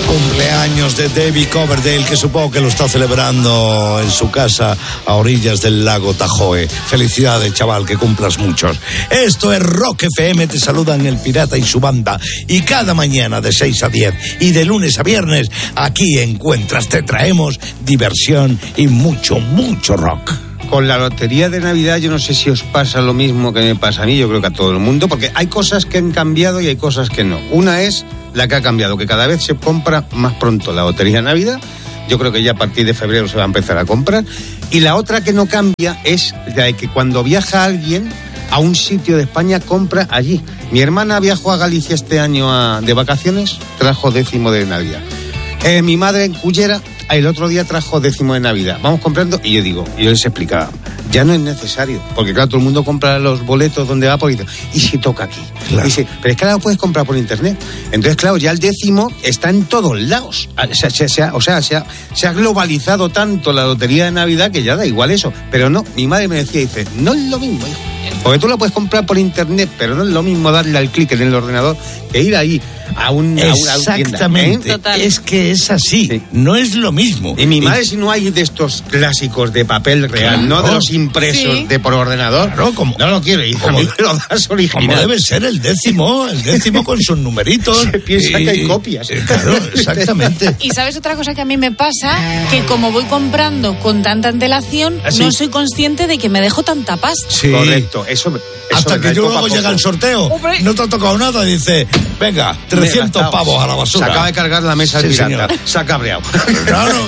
Cumpleaños de David Coverdale, que supongo que lo está celebrando en su casa a orillas del lago Tahoe. Felicidades, chaval, que cumplas muchos. Esto es Rock FM, te saludan el Pirata y su banda. Y cada mañana de 6 a 10 y de lunes a viernes, aquí encuentras, te traemos diversión y mucho, mucho rock. Con la lotería de Navidad yo no sé si os pasa lo mismo que me pasa a mí, yo creo que a todo el mundo, porque hay cosas que han cambiado y hay cosas que no. Una es la que ha cambiado, que cada vez se compra más pronto la lotería de Navidad. Yo creo que ya a partir de febrero se va a empezar a comprar. Y la otra que no cambia es la de que cuando viaja alguien a un sitio de España, compra allí. Mi hermana viajó a Galicia este año de vacaciones, trajo 10º de Navidad. Mi madre en Cullera el otro día trajo 10º de Navidad. Vamos comprando y yo les explicaba, ya no es necesario, porque claro, todo el mundo compra los boletos donde va por internet. ¿Y si toca aquí? Claro. Dice, pero es que ahora lo puedes comprar por internet. Entonces, claro, ya el 10º está en todos lados. Se ha globalizado tanto la lotería de Navidad que ya da igual eso. Pero no, mi madre me decía, dice, no es lo mismo, hijo. Porque tú lo puedes comprar por internet, pero no es lo mismo darle al clic en el ordenador que ir ahí a una tienda. Exactamente, es que es así, sí. No es lo mismo. Y mi madre, si no hay de estos clásicos de papel real, claro, no de los impresos sí. de por ordenador, claro, no lo quiero, hija, a mí me lo das original. Como debe ser el 10º con sus numeritos. Se piensa que hay copias. Claro, exactamente. Y sabes otra cosa que a mí me pasa, que como voy comprando con tanta antelación, no soy consciente de que me dejo tanta pasta. Sí. Correcto, eso hasta que luego llega el sorteo, no te ha tocado nada, dice, venga, 300 pavos a la basura. Se acaba de cargar la mesa del pirata, señor. Se ha cabreado. Claro,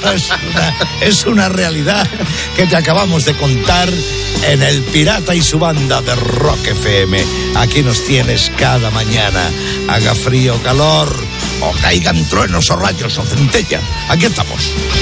es una realidad que te acabamos de contar en el Pirata y su banda de Rock FM. Aquí nos tienes cada mañana, haga frío o calor, o caigan truenos o rayos o centella. Aquí estamos.